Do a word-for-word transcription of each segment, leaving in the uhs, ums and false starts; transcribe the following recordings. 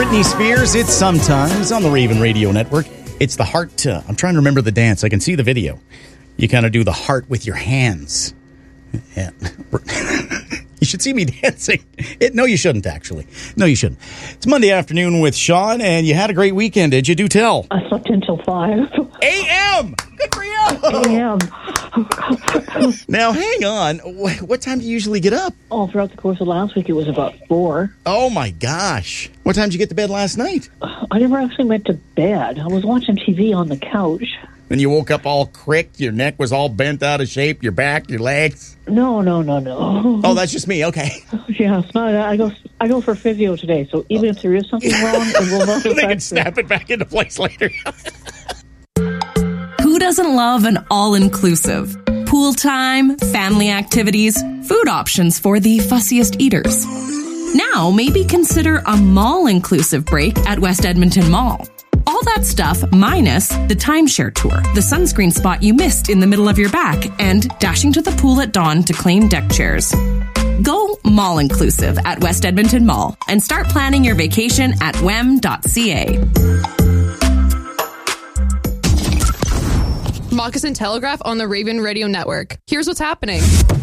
Britney Spears, it's Sometimes on the Raven Radio Network. It's the heart. Uh, I'm trying to remember the dance. I can see the video. You kind of do the heart with your hands. Yeah. You should see me dancing. It, no, you shouldn't, actually. No, you shouldn't. It's Monday afternoon with Sean, and you had a great weekend, did you? Do tell. I slept until five. A M! Good for you! A M Now, hang on. What time do you usually get up? Oh, throughout the course of last week, it was about four. Oh, my gosh. What time did you get to bed last night? I never actually went to bed. I was watching T V on the couch. Then you woke up all cricked, your neck was all bent out of shape, your back, your legs? No, no, no, no. Oh, that's just me. Okay. Yeah, it's not, I go I go for physio today, so even oh. if there is something wrong, it will not affect They can snap it back into place later. Who doesn't love an all-inclusive? Pool time, family activities, food options for the fussiest eaters. Now, maybe consider a mall-inclusive break at West Edmonton Mall. All that stuff minus the timeshare tour, the sunscreen spot you missed in the middle of your back, and dashing to the pool at dawn to claim deck chairs. Go mall-inclusive at West Edmonton Mall and start planning your vacation at w e m dot c a. Moccasin Telegraph on the Raven Radio Network. Here's what's happening.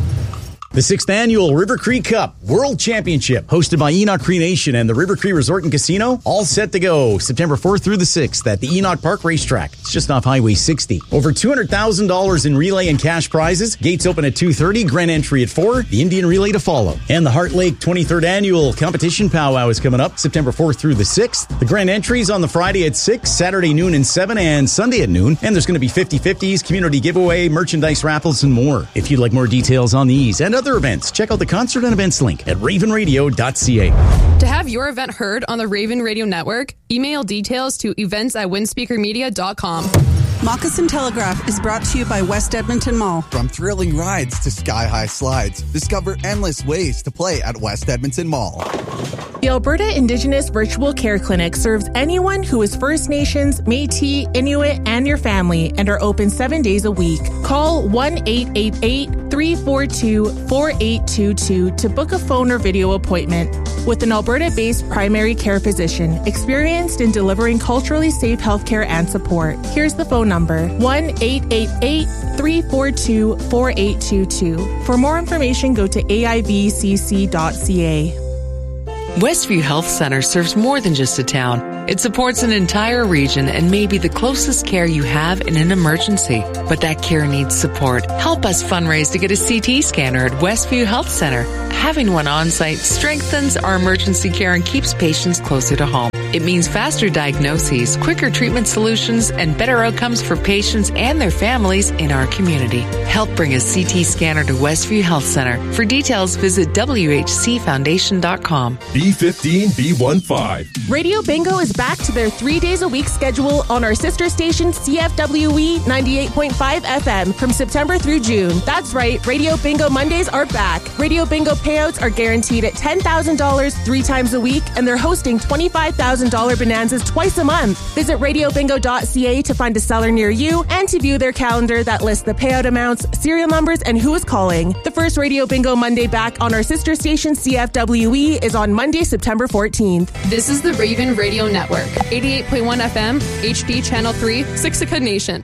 The sixth annual River Cree Cup World Championship, hosted by Enoch Cree Nation and the River Cree Resort and Casino, all set to go September fourth through the sixth at the Enoch Park Racetrack. It's just off Highway sixty. Over two hundred thousand dollars in relay and cash prizes. Gates open at two thirty, grand entry at four, the Indian Relay to follow. And the Heart Lake twenty-third Annual Competition Powwow is coming up September fourth through the sixth. The grand entries on the Friday at six, Saturday noon and seven, and Sunday at noon. And there's going to be fifty-fifties, community giveaway, merchandise raffles, and more. If you'd like more details on these and other events, check out the concert and events link at raven radio dot c a. To have your event heard on the Raven Radio Network, email details to events at windspeaker media dot com. Moccasin Telegraph is brought to you by West Edmonton Mall. From thrilling rides to sky-high slides, discover endless ways to play at West Edmonton Mall. The Alberta Indigenous Virtual Care Clinic serves anyone who is First Nations, Métis, Inuit, and your family, and are open seven days a week. Call one eight eight eight, three four two, four eight two two to book a phone or video appointment with an Alberta-based primary care physician experienced in delivering culturally safe healthcare and support. Here's the phone number, one eight eight eight, three four two, four eight two two. For more information, go to a i v c c dot c a. Westview Health Center serves more than just a town. It supports an entire region and may be the closest care you have in an emergency. But that care needs support. Help us fundraise to get a C T scanner at Westview Health Center. Having one on-site strengthens our emergency care and keeps patients closer to home. It means faster diagnoses, quicker treatment solutions, and better outcomes for patients and their families in our community. Help bring a C T scanner to Westview Health Center. For details, visit w h c foundation dot com. B fifteen B fifteen. Radio Bingo is back to their three days a week schedule on our sister station C F W E ninety-eight point five F M from September through June. That's right, Radio Bingo Mondays are back. Radio Bingo payouts are guaranteed at ten thousand dollars three times a week, and they're hosting twenty-five thousand dollars bonanzas twice a month. Visit radio bingo dot c a to find a seller near you and to view their calendar that lists the payout amounts, serial numbers, and who is calling. The first Radio Bingo Monday back on our sister station C F W E is on Monday, September fourteenth. This is the Raven Radio Network, eighty-eight point one F M, H D Channel three, Siksika Nation.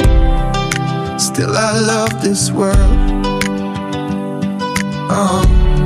Still I love this world. Oh.